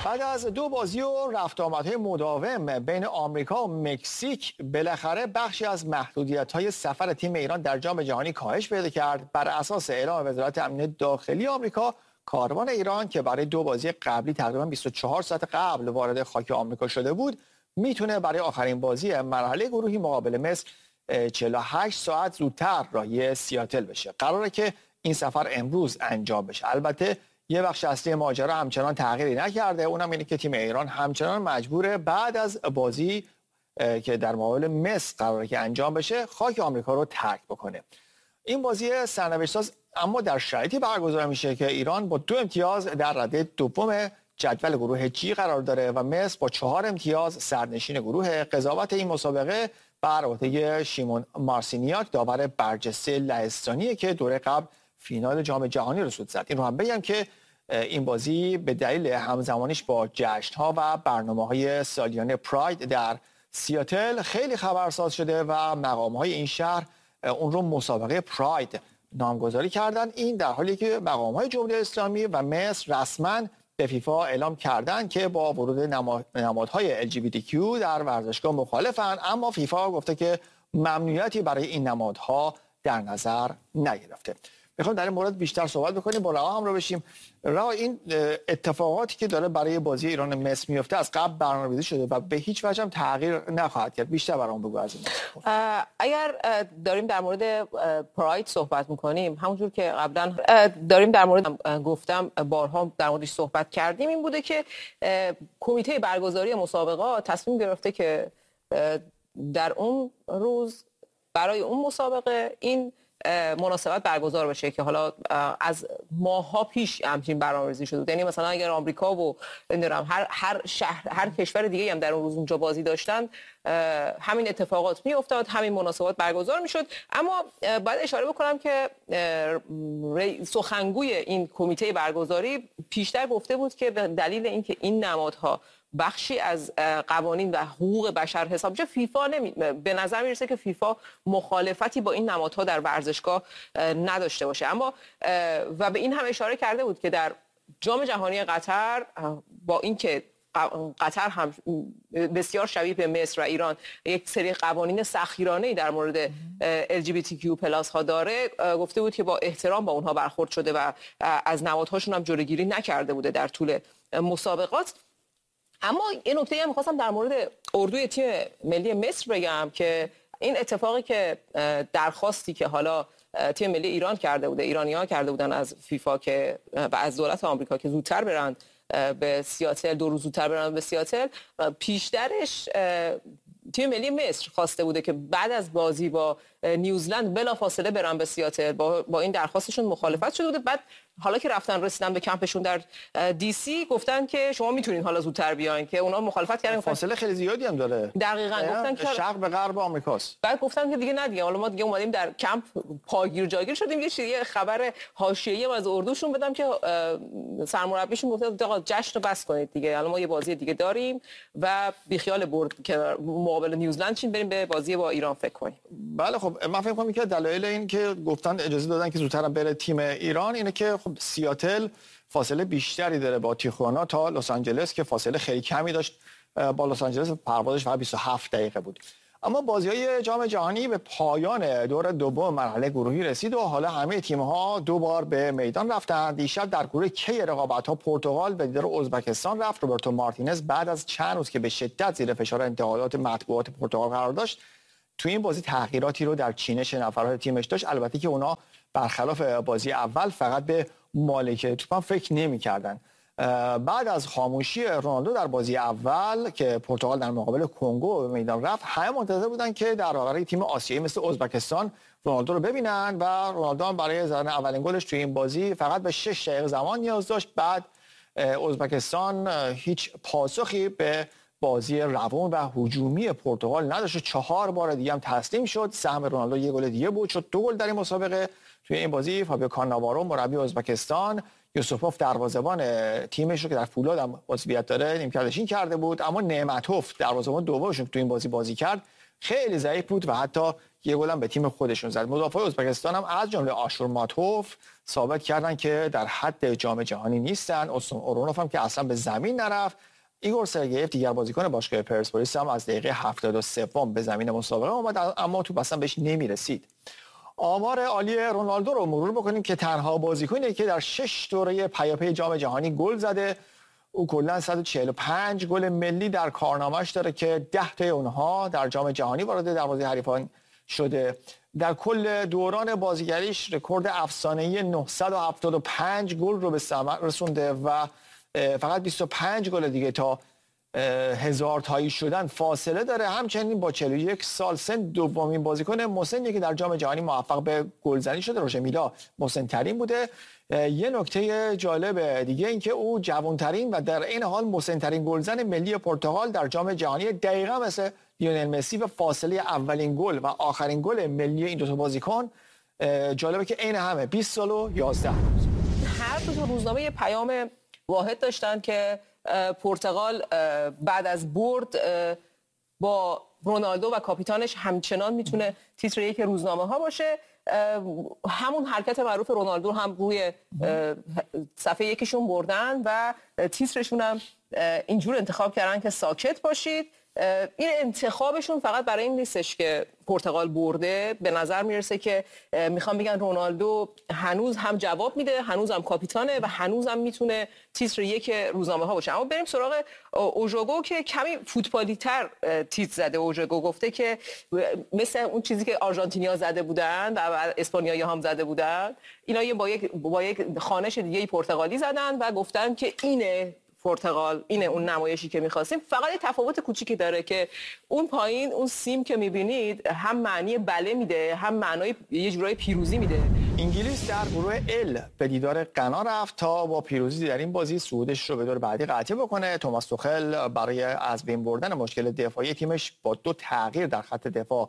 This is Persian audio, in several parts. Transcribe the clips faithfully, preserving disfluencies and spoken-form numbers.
بعد از دو بازی و رفت آمدهای مداوم بین آمریکا و مکزیک بالاخره بخشی از محدودیت‌های سفر تیم ایران در جام جهانی کاهش پیدا کرد. بر اساس اعلام وزارت امنیت داخلی آمریکا، کاروان ایران که برای دو بازی قبلی تقریبا بیست و چهار ساعت قبل وارد خاک آمریکا شده بود، میتونه برای آخرین بازی مرحله گروهی مقابل مصر چهل و هشت ساعت زودتر راهی سیاتل بشه. قراره که این سفر امروز انجام بشه. البته یه بخش اصلی ماجرا همچنان تغییری نکرده، اونم اینه که تیم ایران همچنان مجبوره بعد از بازی که در مقابل مصر قراره که انجام بشه خاک آمریکا رو ترک بکنه. این بازی سرنوشت ساز اما در شرایطی برگزار میشه که ایران با دو امتیاز در رده دوم جدول گروه جی قرار داره و مصر با چهار امتیاز سرنشین گروه. قضاوت این مسابقه بر عهده شیمون مارسینیاک، داور برجسته لهستانیه که دوره قبل فینال جام جهانی رو سود زد. این رو هم بگم که این بازی به دلیل همزمانیش با جشن‌ها و برنامه‌های سالیانه پراید در سیاتل خیلی خبرساز شده و مقام‌های این شهر اون رو مسابقه پراید نامگذاری کردن. این در حالی که مقام‌های جمهوری اسلامی و مصر رسما به فیفا اعلام کردن که با ورود نمادهای ال جی بی تی کیو در ورزشگاه مخالفن، اما فیفا گفته که ممنوعیتی برای این نمادها در نظر نگرفته. میخوام در این مورد بیشتر صحبت بکنیم، با رها هم رو بشیم. رها، این اتفاقاتی که داره برای بازی ایران مصر میفته از قبل برنامه‌ریزی شده و به هیچ وجه هم تغییر نخواهد کرد. بیشتر برام بگو از این. اگر داریم در مورد پراید صحبت میکنیم، همونجور که قبلا داریم در مورد گفتم بارها در موردش صحبت کردیم، این بوده که کمیته برگزاری مسابقات تصمیم گرفته که در اون روز برای اون مسابقه این مناسبت برگزار بشه که حالا از ماه‌ها پیش همچین برنامه‌ریزی شده. یعنی مثلا اگر آمریکا و نمیدونم هر هر شهر هر کشور دیگه هم در اون روز اونجا بازی داشتن، همین اتفاقات میافتاد، همین مناسبات برگزار میشد. اما باید اشاره بکنم که سخنگوی این کمیته برگزاری پیشتر گفته بود که به دلیل اینکه این نمادها بخشی از قوانین و حقوق بشر حساب میشه، فیفا نمی... به نظر میرسه که فیفا مخالفتی با این نمادها در ورزشگاه نداشته باشه. اما و به این هم اشاره کرده بود که در جام جهانی قطر با اینکه قطر هم بسیار شبیه به مصر و ایران یک سری قوانین سخیرانه‌ای در مورد ال جی بی تی کیو پلاس ها داره، گفته بود که با احترام با اونها برخورد شده و از نمادهاشون هم جلوگیری نکرده بوده در طول مسابقات. اما این نکته هم می‌خواستم در مورد اردوی تیم ملی مصر بگم که این اتفاقی که درخواستی که حالا تیم ملی ایران کرده بوده، ایرانی‌ها کرده بودن از فیفا که و از دولت آمریکا که زودتر برن به سیاتل، دو روز زودتر برن به سیاتل، پیشترش تیم ملی مصر خواسته بوده که بعد از بازی با نیوزلند بلافاصله برن به سیاتل. با, با این درخواستشون مخالفت شده بوده. بعد حالا که رفتن رسیدن به کمپشون در دی سی گفتن که شما میتونین حالا زودتر بیاین، که اونا مخالفت کردن. فاصله خیلی زیادی هم داره. دقیقاً گفتن که شرق به غرب آمریکاست. بعد گفتن که دیگه نه دیگه، حالا ما دیگه اومدیم در کمپ پاگیر جاگیر شدیم. یه چیزی خبر حاشیه‌ای از اردوشون بدم که سرمربیشون گفته آقا جشن رو بس کنید دیگه، الان ما یه بازی دیگه داریم و بی خیال برد که مقابل نیوزلند چین بریم به بازی با ایران فکر کنیم. بله خب من فکر می‌کنم که دلایل این که گفتن اجازه دادن که زودتر بره تیم ایران اینه که خب سیاتل فاصله بیشتری داره با تیخوانا تا لس آنجلس که فاصله خیلی کمی داشت. با لس آنجلس پروازش فقط بیست و هفت دقیقه بود. اما بازی‌های جام جهانی به پایان دور دوم مرحله گروهی رسید و حالا همه تیم‌ها دو بار به میدان رفتند. دیشب در گروه کی رقابت‌ها پرتغال به دیدار ازبکستان رفت. روبرتو مارتینز بعد از چند روز که به شدت زیر فشار انتقادات مطبوعات پرتغال قرار داشت، تو این بازی تغییراتی رو در چینش نفرات تیمش داشت. البته که اونا برخلاف بازی اول فقط به مالک توپ فکر نمی‌کردن. بعد از خاموشی رونالدو در بازی اول که پرتغال در مقابل کنگو به میدان رفت، همه منتظر بودن که در برابر تیم آسیایی مثل ازبکستان رونالدو رو ببینن و رونالدو هم برای زدن اولین گلش توی این بازی فقط به شش دقیقه زمان نیاز داشت. بعد ازبکستان هیچ پاسخی به بازی روان و هجومی پرتغال نداشت. چهار بار دیگه هم تسلیم شد. سهم رونالدو یک گل دیگه بود، شد دو گل در این مسابقه. توی این بازی فابیو کاناوارو مربی ازبکستان، یوسوفوف دروازه‌بان تیمش رو که در فولاد هم عضویت داره نیمکت‌نشین کرده بود، اما نعمتوف دروازه‌بان دومشون تو این بازی بازی کرد. خیلی ضعیف بود و حتی یه گل هم به تیم خودشون زد. مدافع ازبکستان هم از جمله آشور ماتوف ثابت کردن که در حد جام جهانی نیستن. اوسون اورونوف هم که اصلا به زمین نرفت. ایگور سرگیف دیگر بازیکن باشگاه پرسپولیس هم از دقیقه هفتاد و سه به زمین مسابقه اومد، اما توپ اصلا بهش نمیرسید. آمار عالی رونالدو رو مرور بکنیم که تنها بازیکنی که در شش دوره پیاپی جام جهانی گل زده. او کلا صد و چهل و پنج گل ملی در کارنامه‌اش داره که ده تا اونها در جام جهانی وارد دروازه حریفان شده. در کل دوران بازیگریش رکورد افسانه‌ای نهصد و هفتاد و پنج گل رو به ثمر رسونده و فقط بیست و پنج گل دیگه تا هزار تایی شدن فاصله داره. همچنین با چهل و یک سال سن دومین بازیکن مسنی که در جام جهانی موفق به گلزنی شده. روژه میلا مسن ترین بوده. یه نکته جالب دیگه این که او جوانترین و در این حال مسن ترین گلزن ملی پرتغال در جام جهانی، دقیقاً مثل لیونل مسی، و فاصله اولین گل و آخرین گل ملی این دو تا بازیکن جالبه که عین همه بیست سال و یازده روز. هر دو تا روزنامه یه پیام واحد داشتن که پرتغال بعد از برد با رونالدو و کاپیتانش همچنان میتونه تیتر یک روزنامه ها باشه. همون حرکت معروف رونالدو هم روی صفحه یکیشون بردن و تیترشون هم اینجور انتخاب کردن که ساکت باشید. این انتخابشون فقط برای این نیستش که پرتغال برده. به نظر میرسه که میخوام بگن رونالدو هنوز هم جواب میده، هنوز هم کاپیتانه و هنوز هم میتونه تیتر یک روزنامه ها باشه. اما بریم سراغ اوژوگو که کمی فوتبالی تر تیتر زده. اوژوگو گفته که مثل اون چیزی که آرژانتینیا زده بودن و اسپانیایی هم زده بودن، اینا یه با یک با یک خوانش دیگه پرتغالی زدن و گفتن که اینه پرتغال، اینه اون نمایشی که می‌خواستیم. فقط یه تفاوت کوچیکی داره که اون پایین اون سیم که می‌بینید هم معنی بله میده، هم معنای یه جورای پیروزی میده. انگلیس در گروه ال به دیدار غنا رفت تا با پیروزی در این بازی صعودش رو به دور بعدی قطعی بکنه. توماس توخل برای از بین بردن مشکل دفاعی تیمش با دو تغییر در خط دفاع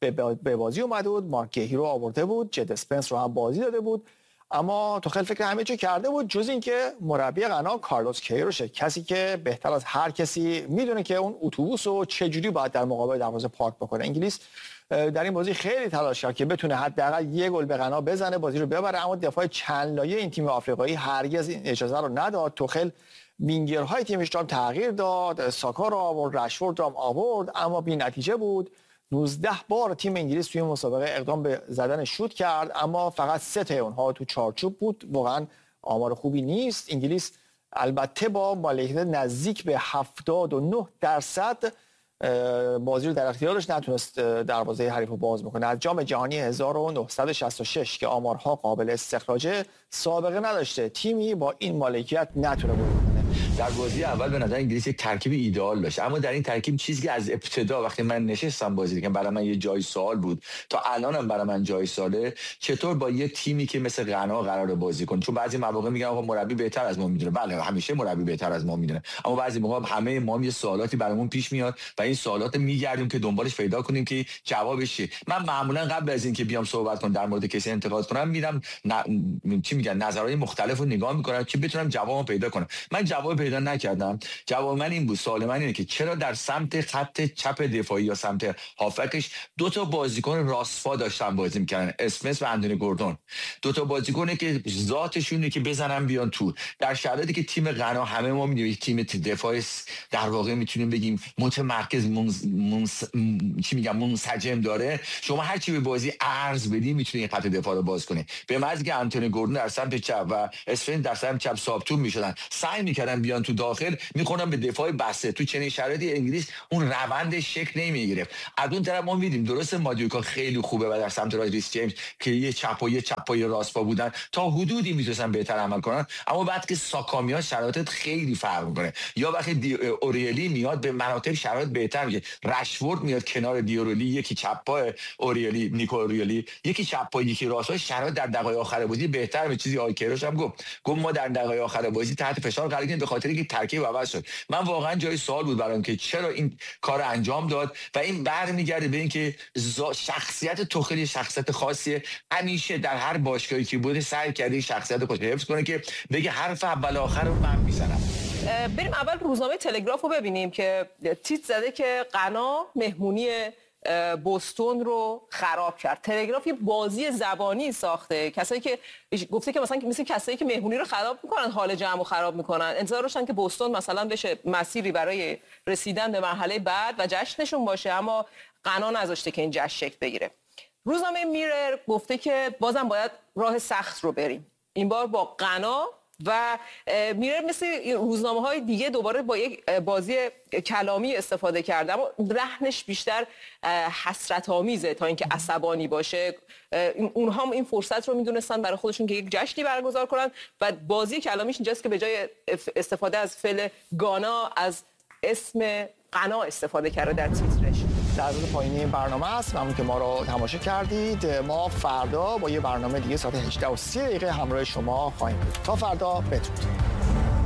به بازی اومده بود. مارک گهی رو آورده بود، جد اسپنس رو هم بازی داده بود، اما توخل فکر همه چی کرده بود جز اینکه مربی غنا کارلوس کیروشه، کسی که بهتر از هر کسی میدونه که اون اتوبوس رو چجوری باید در مقابل دروازه پارک بکنه. انگلیس در این بازی خیلی تلاش کرد که بتونه حداقل یه گل به غنا بزنه، بازی رو ببره، اما دفاع چند لایه این تیم آفریقایی هرگز این اجازه رو نداد. توخل وینگرهای تیمش رو تغییر داد، ساکا رو آورد، رشفورد رو هم آورد، اما بی نتیجه بود. نوزده بار تیم انگلیس توی مسابقه اقدام به زدن شوت کرد، اما فقط سه تا اونها تو چارچوب بود. واقعا آمار خوبی نیست. انگلیس البته با مالکیت نزدیک به هفتاد و نه درصد بازی رو در اختیارش نتونست دروازه حریف رو باز بکنه. از جام جهانی هزار و نهصد و شصت و شش که آمارها قابل استخراجه سابقه نداشته تیمی با این مالکیت نتونه بود. در بازی اول به نظر انگلیس یک ترکیب ایدئال داشت، اما در این ترکیب چیزی که از ابتدا وقتی من نشستم بازی دیدم برای من یه جای سوال بود، تا الانم برای من جای سواله، چطور با یه تیمی که مثل غنا قراره بازی کنه. چون بعضی مواقع میگن آقا مربی بهتر از ما میدونه. بله همیشه مربی بهتر از ما میدونه، اما بعضی موقع همه ما یه سوالاتی برامون پیش میاد و این سوالات میگردیم که دنبالش پیدا کنیم که جوابش چیه. من معمولا قبل از اینکه بیام صحبت کنم در مورد کسی انتقاد کنم میرم ن... چی میگن نظرهای مختلفو نگاه میکنم که بتونم جوابو پیدا کنم. من جواب پیدا نکردم. جواب من این بود، سوال من اینه که چرا در سمت خط چپ دفاعی یا سمت هافکش دو تا بازیکن راست‌پا داشتن بازی می‌کردن، اسمس و اندونی گوردون. دو تا بازیکنی که ذاتشونه که بزنن بیان تو. در شرایطی که تیم غنا همه ما می‌دونیم تیم دفاعی در واقع میتونیم بگیم متمرکز منز... منز... چی میگم منسجم داره، شما هر چی به بازی عرض بدی میتونی خط دفاع رو باز کنی. به محض که اندونی گوردون در سمت چپ و اسفن در سمت چپ ثابتون می‌شدن، سعی می‌کردن بیان تو داخل، میخونم به دفاع بسته. تو چنین شرایطی انگلیس اون روند شکل نمیگرفت. از اون طرف ما میدیم درست مادیوکا خیلی خوبه و در سمت ریس جیمز که یه چپ و یه چپ و یه راست پا بودن تا حدودی میتونن بهتر عمل کنن، اما بعد که ساکا میاد شرایط خیلی فرق میکنه. یا وقتی دی اوریلی میاد به مناطق شرایط بهتر میشه. رشفورد میاد کنار دیورولی، یکی چپ پا اوریلی نیکو اوریلی، یکی چپ پا یکی راست پا، شرایط در دقایق آخر بازی بهتر میشه. چیزی آیکروش هم گفت گفت ما در دقایق آخر بازی تحت فشار قرار گرفتیم به خاطر اینکه ترکیب عوض شد. من واقعا جای سوال بود برام که چرا این کار انجام داد و این برمیگرده به اینکه شخصیت توخل شخصیت خاصیه. همیشه در هر باشگاهی که بوده سعی کرده شخصیت خودش حفظ کنه که بگه حرف اول آخر رو من میزنم. بریم اول روزنامه تلگراف رو ببینیم که تیتر زده که غنا مهمونی بوستون رو خراب کرد. تلگراف یه بازی زبانی ساخته، کسایی که گفته که مثلا مثل کسایی که مهمونی رو خراب میکنن حال جمع رو خراب میکنن، انتظار داشتن که بوستون مثلا بشه مسیری برای رسیدن به مرحله بعد و جشنشون باشه، اما غنا نذاشته که این جشن شکل بگیره. روزنامه میرر گفته که بازم باید راه سخت رو بریم، این بار با غنا، و میرر مثل روزنامه‌های دیگه دوباره با یک بازی کلامی استفاده کرده، اما لحنش بیشتر حسرت‌آمیزه تا اینکه عصبانی باشه. اونها هم این فرصت رو میدونستن برای خودشون که یک جشنی برگزار کنن و بازی کلامیش اینجاست که به جای استفاده از فعل گانا از اسم غنا استفاده کرده در تیترش. لحظات پایینی این برنامه است. ممنون که ما رو تماشا کردید. ما فردا با یه برنامه دیگه ساعت هجده و سی دقیقه همراه شما خواهیم بود. تا فردا بدرود.